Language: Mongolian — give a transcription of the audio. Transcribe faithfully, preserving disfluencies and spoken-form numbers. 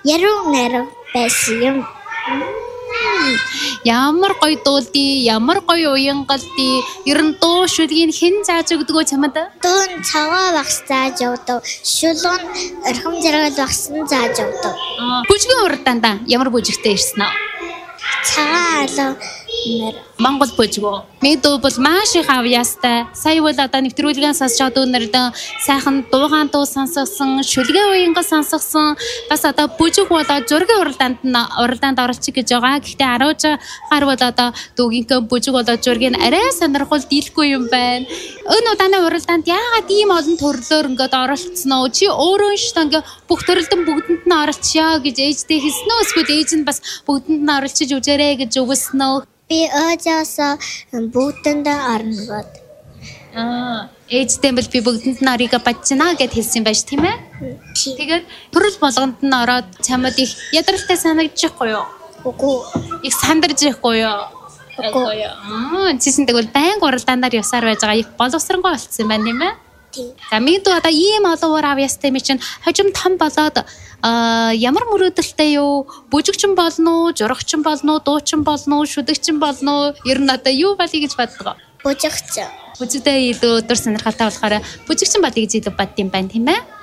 яруу найруу байсан юм. Ямар гоё дуулдий, ямар гоё уянгалдий. Ер нь дуу шүлгийг хэн зааж өгдөг вэ чамд? Дуун цагаа багс зааж өгдөг. Шулуун орхим зэрэг багсан зааж өгдөг. Бүжгийн уралдаандаа ямар бүжигтэй ирсэн аа? Цагаан алуу нэр Монгол бүжгөө. Миний дуу бол маш их авьяастай. Сая бол одоо нэвтрүүлгийн сонсож байгаа дүүнэрдэн сайхан дуугаан дуу сонсгосон, шүлгээ уянгал сонсгосон. Бас одоо бүжиг болоо зургийн уралдаанд нь уралдаанд оролцох гэж байгаа. Гэхдээ аруулж гар бол одоо дүүгийнхээ бүжиг болоо зургийг арай сонирхол дийлэхгүй юм байна. Өн удааны уралдаанд яагаад ийм олон төрлөөр ингээд оролцсон уу? Чи өөрөө шүү дээ ингээд бүх төрөлдөн бүгдэнд нь оролцъё гэж ээжтэй хэлсэн үү? Эсвэл ээж нь бас бүгдэнд нь оролцож үзээрэй гэж өгсөн үү? би өөжөөсөө бүгдэнд орно гот. Аа, ээжтэй бол би бүгдэнд нь орёо бачна гэд хэлсэн байж тийм ээ? Тэгээд төрөл болгонд нь ороод чамд их ядралтай санагдчихгүй юу? Үгүй. Их сандарж ихгүй юу? Үгүй. Аа, чишин тэгвэл байнга уралдаанаар явсаар байж байгаа их боловсронгой болцсон юм байна тийм ээ? Тийм. За миний дүү одоо ийм олон уур авьяастай ми чинь хожим том болоод аа ямар мөрөөдөлтэй юу? Бүжигчин болно уу, журагчин болно уу, дуучин болно уу, шүдэгчин болно уу? Ер нь одоо юу болъё гэж боддог вэ? Бүжигч. Бүжигтэй илүү өдөр сонирхолтой болохоор бүжигчин болъё гэж илүү бодд юм байна тийм ээ?